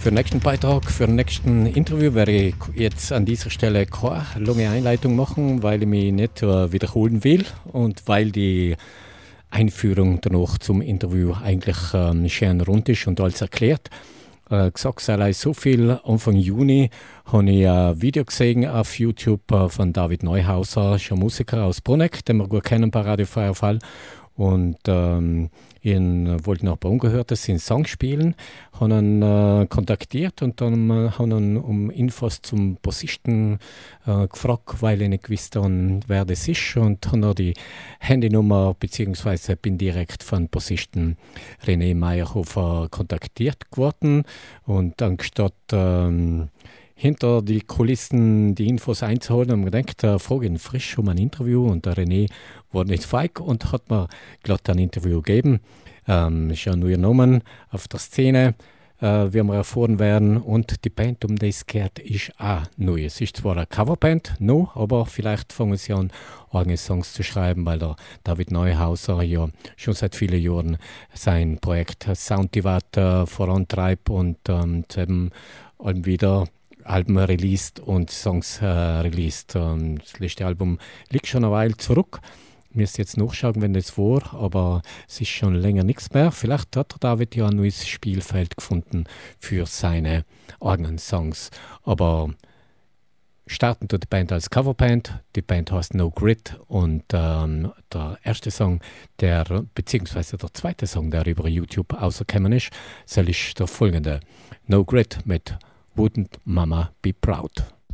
Für den nächsten Beitrag, für den nächsten Interview werde ich jetzt an dieser Stelle keine lange Einleitung machen, weil ich mich nicht wiederholen will und weil die Einführung danach zum Interview eigentlich schön rund ist und alles erklärt. Gesagt sei so viel, Anfang Juni habe ich ein Video gesehen auf YouTube von David Neuhauser, schon Musiker aus Bruneck, den wir gut kennen bei Radio Feuerfall. Und ihn wollte noch bei Ungehörtes seinen Song spielen, haben ihn kontaktiert und dann haben ihn um Infos zum Bassisten gefragt, weil ich nicht gewusst habe, wer das ist, und haben die Handynummer bzw. bin direkt von Bassisten René Meyerhofer kontaktiert geworden und anstatt hinter die Kulissen die Infos einzuholen, haben wir gedacht, frage ihn frisch um ein Interview, und der René war nicht feig und hat mir glatt ein Interview gegeben. Ist ja neuer Name auf der Szene, wie wir erfahren werden, und die Band, um die es geht, ist auch neu. Es ist zwar eine Coverband, aber vielleicht fangen sie an, eigene Songs zu schreiben, weil der David Neuhauser ja schon seit vielen Jahren sein Projekt Sounddivat vorantreibt und eben wieder Alben released und Songs released. Das letzte Album liegt schon eine Weile zurück. Ich müsste jetzt nachschauen, wenn das war, aber es ist schon länger nichts mehr. Vielleicht hat der David ja ein neues Spielfeld gefunden für seine eigenen Songs. Aber starten tut die Band als Coverband. Die Band heißt No Grit, und der erste Song, beziehungsweise der zweite Song, der über YouTube rausgekommen ist, ist der folgende: No Grit mit Wouldn't Mama Be Proud.